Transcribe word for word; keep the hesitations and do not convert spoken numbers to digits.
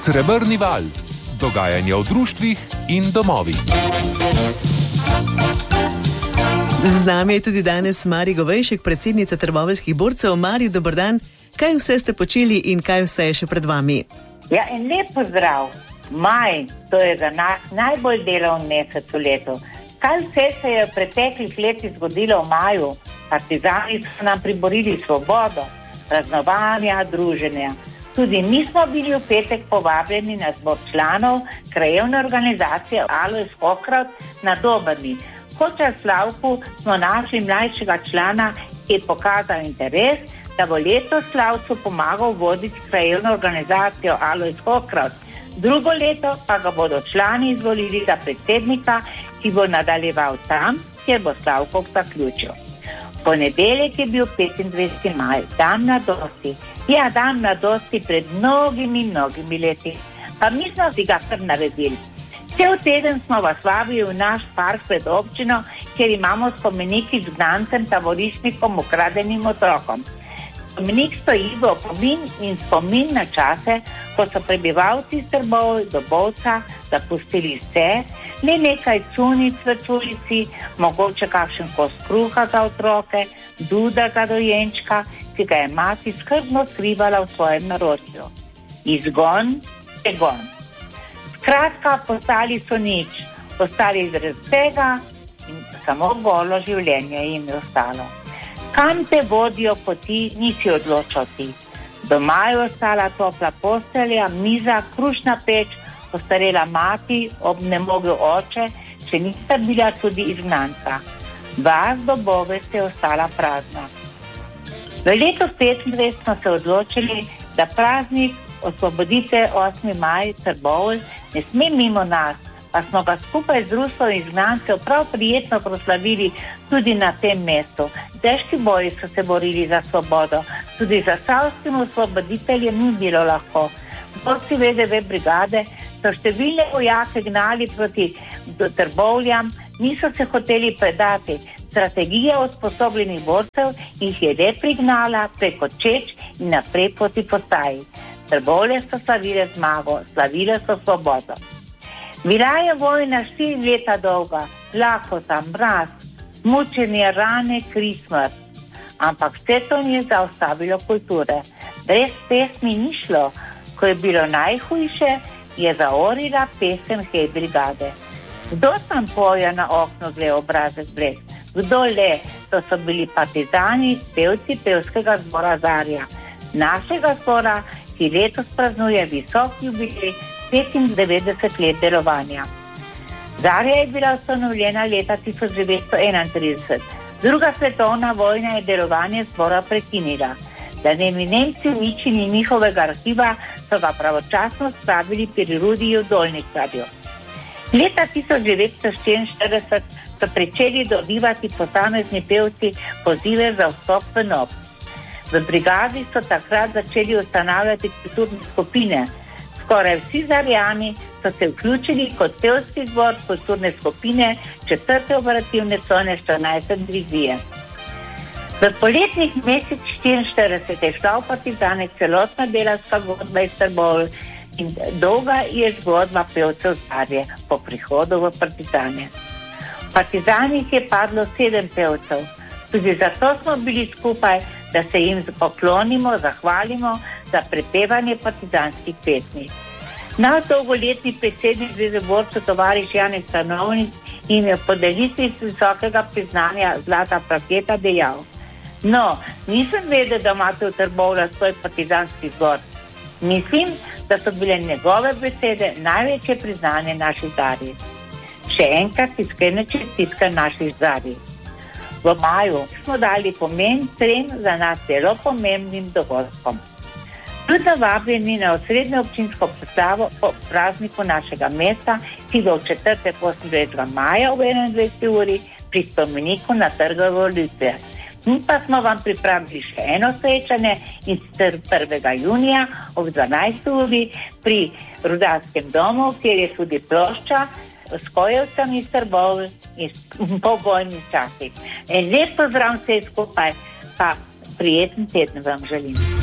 Srebrni val. Dogajanje v društvih in domovih. Z nami je tudi danes Mari Govejšek, predsednica trboveljskih borcev. Mari, dober dan. Kaj vse ste počeli in kaj vse je še pred vami? Ja, en lep pozdrav. Maj, to je za nas najbolj delovni mesec v letu. Kaj vse se je v preteklih letih zgodilo v maju? Partizani so nam priborili svobodo, praznovanja, druženja. Tudi mi smo bili v petek povabljeni na zbor članov krajevne organizacije Alojz Hokraut na Dobrni. Koča Slavku smo našli mlajšega člana, ki je pokazal interes, da bo letos Slavcu pomagal voditi krajevno organizacijo Alojz Hokraut. Drugo leto pa ga bodo člani izvolili za predsednika, ki bo nadaljeval tam, kjer bo Slavko zaključil. Ponedeljek je bil petindvajseti maj, dan mladosti. Ja, dan mladosti pred mnogimi, mnogimi leti. Pa mi smo si ga kar naredili. Cel teden smo vas vabili v naš park pred občino, kjer imamo spomenik izgnancem, taborišnikom, ukradenim otrokom. Spomenik stoji v opomin in spomin na čase, ko so prebivalci Srbov do Bovca zapustili vse, le nekaj cunic v ulici, mogoče kakšen kos kruha za otroke, duda za dojenčka, ki ga je mati skrbno skrivala v svojem naročju. Izgon je gon. Skratka, postali so nič, postali brez vsega in samo golo življenje jim je ostalo. Kam te vodijo poti, nisi odločil ti. Doma je ostala topla postelja, miza, krušna peč, postarela mati, obnemogel oče, če nista bila tudi izgnanca. Vas do Bove se je ostala prazna. V letu petindvajset smo se odločili, da praznik osvoboditve osmi maj Trbovelj ne sme mimo nas, pa smo ga skupaj z društvom izgnancev prav prijetno proslavili tudi na tem mestu. Težki boji so se borili za svobodo, tudi za savskim osvoboditeljem ni bilo lahko. Borci V D V brigade so številne vojake gnali proti Trbovljam, niso se hoteli predati. Strategija usposobljenih borcev jih je le prignala preko Čeč in naprej proti postaji. Trbovlje so slavile zmago, slavile so svobodo. Bila je vojna štiri leta dolga, lakota, mraz, mučenje, rane, kri, smrt. Ampak vse to ni zaustavilo kulture. Brez pesmi ni šlo. Ko je bilo najhujše, je zaorila pesem Hej brigade. Kdo tam poje na okno gleda obrazec bled? Kdo le? To so bili partizani, pevci pevskega zbora Zarja. Našega zbora, ki letos praznuje visok jubilej petindevetdeset let delovanja. Zarja je bila ustanovljena leta tisoč devetsto enaintrideset. Druga svetovna vojna je delovanje zbora prekinila. Da ne bi Nemci uničili njihovega arhiva, so ga pravočasno spravili pri Rudiju Dolničarju. Leta tisoč devetsto štiriinštirideset so pričeli dobivati posamezni pevci pozive za vstop v N O B. V brigadi so takrat začeli ustanavljati kulturne skupine. Skoraj vsi Zarjani so se vključili kot pevski zbor kulturne skupine četrte operativne cone štirinajste divizije. V poletnih mesecih štiriinštirideset je šla v partizane celotna delavska godba iz Trbovelj in dolga je zgodba pevcev Zarje po prihodu v partizane. V partizanih je padlo sedem pevcev. Tudi zato smo bili skupaj, da se jim poklonimo, zahvalimo za prepevanje partizanskih pesmi. Naš dolgoletni predsednik Zveze borcev tovariš Janez Stanovnik jim je v podelitvi visokega priznanja zlata plaketa dejal: No, nisem vedel, da imate v Trbovljah svoj partizanski zbor. Mislim, da so bile njegove besede največje priznanje naši Zarji. Še enkrat iskrene čestitke naši Zarji. V maju smo dali pomen trem za nas zelo pomembnim dogodkom. Tudi vabljeni na osrednjo občinsko proslavo po prazniku našega mesta, ki bo v četrtek osemindvajsetega maja ob enaindvajseti uri pri spomeniku na Trgu revolucije. Mi pa smo vam pripravili še eno srečanje in sicer prvega junija ob dvanajsti uri pri Rudarskem domu, kjer je tudi plošča s kojevcami iz Trbovelj in po vojnih časih. En lep pozdrav vse skupaj, pa prijeten teden vam želim.